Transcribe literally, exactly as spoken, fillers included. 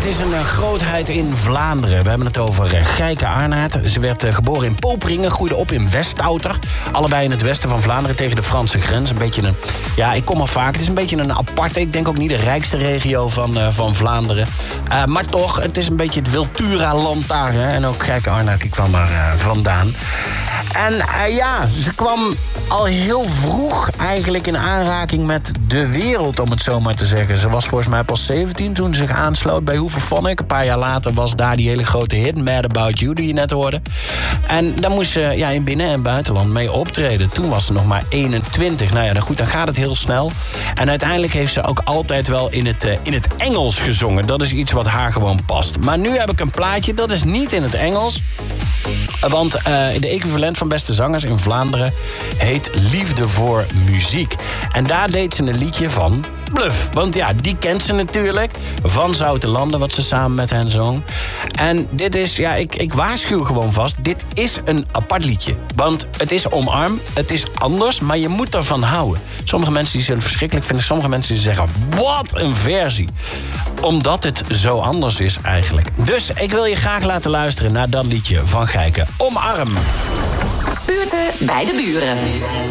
Het is een uh, grootheid in Vlaanderen. We hebben het over uh, Gijke Arnaert. Ze werd uh, geboren in Poperingen, groeide op in Westouter. Allebei in het westen van Vlaanderen tegen de Franse grens. Een beetje een, ja, ik kom al vaak. Het is een beetje een aparte, ik denk ook niet de rijkste regio van, uh, van Vlaanderen. Uh, maar toch, het is een beetje het Wiltura-land daar. Hè? En ook Gijke Arnaert, die kwam er uh, vandaan. En uh, ja, ze kwam al heel vroeg eigenlijk in aanraking met de wereld, om het zo maar te zeggen. Ze was volgens mij pas zeventien toen ze zich aansloot bij Hooverphonic. Een paar jaar later was daar die hele grote hit, Mad About You, die je net hoorde. En daar moest ze ja, in binnen- en buitenland mee optreden. Toen was ze nog maar eenentwintig. Nou ja, dan goed, dan gaat het heel snel. En uiteindelijk heeft ze ook altijd wel in het, uh, in het Engels gezongen. Dat is iets wat haar gewoon past. Maar nu heb ik een plaatje, dat is niet in het Engels. Want uh, de equivalent van beste zangers in Vlaanderen heet Liefde voor Muziek. En daar deed ze een liedje van Bluff. Want ja, die kent ze natuurlijk van Zoutelanden, wat ze samen met hen zong. En dit is, ja, ik, ik waarschuw gewoon vast, dit is een apart liedje. Want het is omarm, het is anders, maar je moet ervan houden. Sommige mensen die zullen het verschrikkelijk vinden, sommige mensen die zeggen, wat een versie. Omdat het zo anders is eigenlijk. Dus ik wil je graag laten luisteren naar dat liedje van Gijke. Omarm. Buurten bij de buren.